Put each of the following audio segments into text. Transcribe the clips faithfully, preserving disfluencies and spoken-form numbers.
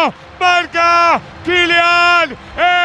marca Kylian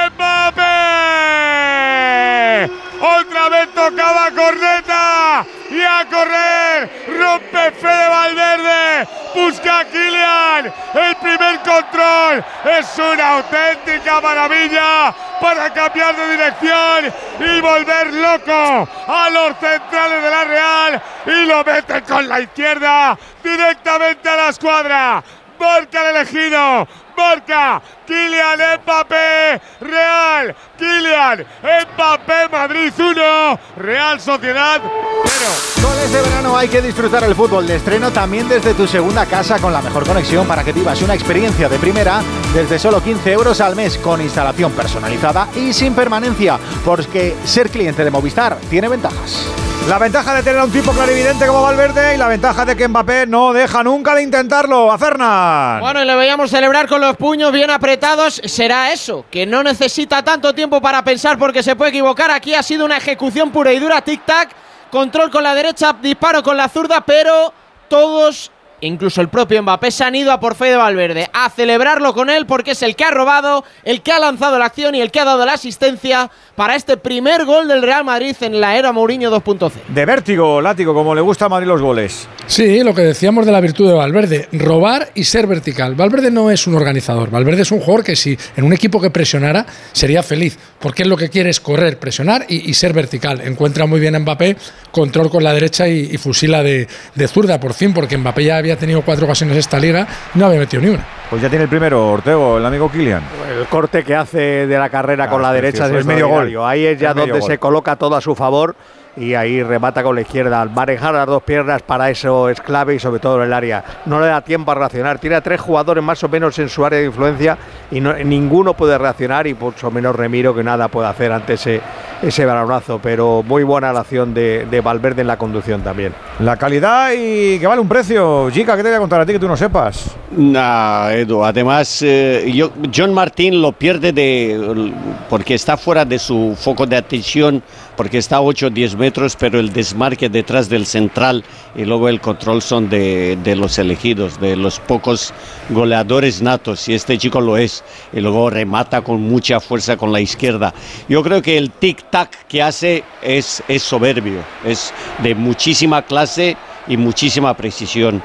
Mbappé. Otra vez tocaba corneta y a correr. Rompe Fede Valverde. Busca a Kylian. El primer control. Es una auténtica maravilla para cambiar de dirección y volver loco a los centrales de la Real. Y lo meten con la izquierda directamente a la escuadra. Marca el elegido. Marca Kylian Mbappé, Real, Kylian Mbappé, Madrid uno, Real Sociedad cero. Con este verano hay que disfrutar el fútbol de estreno también desde tu segunda casa con la mejor conexión para que vivas una experiencia de primera desde solo quince euros al mes con instalación personalizada y sin permanencia, porque ser cliente de Movistar tiene ventajas. La ventaja de tener a un tipo clarividente como Valverde y la ventaja de que Mbappé no deja nunca de intentarlo. A Fernan. Bueno, y le veíamos celebrar con los puños bien apretados. Será eso, que no necesita tanto tiempo para pensar porque se puede equivocar. Aquí ha sido una ejecución pura y dura, tic-tac. Control con la derecha, disparo con la zurda, pero todos, incluso el propio Mbappé, se han ido a por Fede Valverde, a celebrarlo con él porque es el que ha robado, el que ha lanzado la acción y el que ha dado la asistencia para este primer gol del Real Madrid en la era Mourinho dos punto cero. De vértigo, látigo, como le gusta a Madrid los goles. Sí, lo que decíamos de la virtud de Valverde, robar y ser vertical. Valverde no es un organizador, Valverde es un jugador que si en un equipo que presionara sería feliz, porque él lo que quiere es correr, presionar y, y ser vertical. Encuentra muy bien a Mbappé, control con la derecha y, y fusila de, de zurda, por fin, porque Mbappé ya había tenido cuatro ocasiones esta liga y no había metido ni una. Pues ya tiene el primero, Ortego, el amigo Kylian. El corte que hace de la carrera ah, con la derecha es medio gol. Ahí es ya es donde gol. Se coloca todo a su favor y ahí remata con la izquierda. Al manejar las dos piernas para eso es clave y sobre todo en el área. No le da tiempo a reaccionar. Tiene a tres jugadores más o menos en su área de influencia y no, ninguno puede reaccionar y mucho menos Remiro, que nada puede hacer ante ese, ese balonazo. Pero muy buena la acción de, de Valverde en la conducción también. La calidad y que vale un precio. Chica, ¿qué te voy a contar a ti que tú no sepas? Nah, Edu, además eh, yo, John Martín lo pierde de porque está fuera de su foco de atención, porque está a ocho o diez metros, pero el desmarque detrás del central y luego el control son de, de los elegidos, de los pocos goleadores natos, y este chico lo es, y luego remata con mucha fuerza con la izquierda. Yo creo que el tic-tac que hace es, es soberbio, es de muchísima clase y muchísima precisión.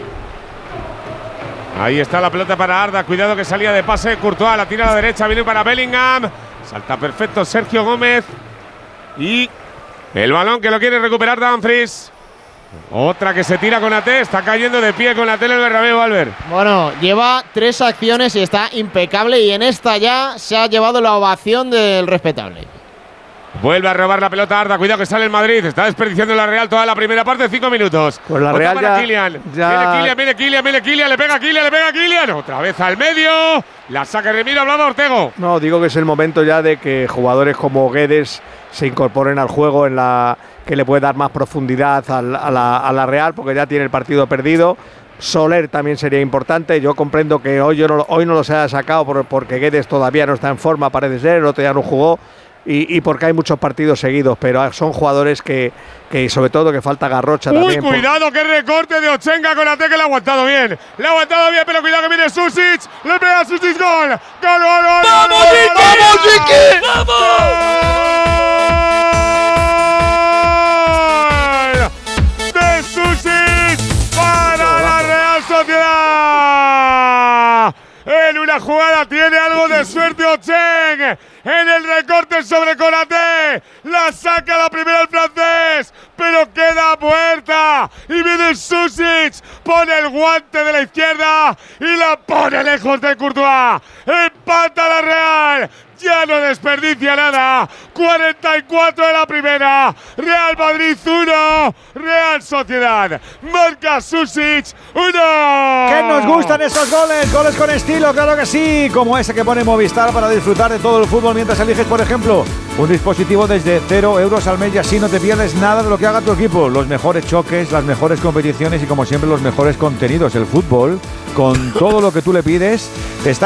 Ahí está la pelota para Arda, cuidado que salía de pase Courtois, la tira a la derecha, viene para Bellingham, salta perfecto Sergio Gómez y el balón que lo quiere recuperar Dumfries. Otra que se tira con A T, está cayendo de pie con la tele el Bernabéu, Albert. Bueno, lleva tres acciones y está impecable y en esta ya se ha llevado la ovación del respetable. Vuelve a robar la pelota Arda, cuidado que sale el Madrid, está desperdiciando la Real toda la primera parte, cinco minutos. Pues la Real ya, Kylian. ya… Viene Kylian, viene Kylian, viene Kylian, le pega Kylian, le pega Kylian, otra vez al medio, la saca Remiro, hablaba Ortego. No, digo que es el momento ya de que jugadores como Guedes se incorporen al juego, en la que le puede dar más profundidad a la, a la, a la Real, porque ya tiene el partido perdido. Soler también sería importante. Yo comprendo que hoy, yo no, hoy no los haya sacado por, porque Guedes todavía no está en forma, parece ser, el otro ya no jugó. Y, y porque hay muchos partidos seguidos, pero son jugadores que, que sobre todo que falta Garrocha Uy, también. Uy, cuidado, por… qué recorte de Ochenga con A T, que le ha aguantado bien. Le ha aguantado bien, pero cuidado que viene Susic. Le pega a Susic, gol. Gol, gol, gol. ¡Vamos, Chiqui! ¡Vamos, Chiqui! ¡Vamos! De Susic para la Real Sociedad. En una jugada tiene algo de suerte Ocheng. En el recorte sobre Konaté, la saca la primera el francés, pero queda muerta. Y viene Susic, pone el guante de la izquierda y la pone lejos de Courtois. Empata la Real, ya no desperdicia nada. cuarenta y cuatro de la primera, Real Madrid uno, Real Sociedad. Marca Susic uno. ¡Que nos gustan esos goles! Goles con estilo, claro que sí, como ese que pone Movistar para disfrutar de todo el fútbol mientras eliges, por ejemplo, un dispositivo desde cero euros al mes y así no te pierdes nada de lo que haga tu equipo. Los mejores choques, las mejores competiciones y como siempre los mejores contenidos. El fútbol, con todo lo que tú le pides, está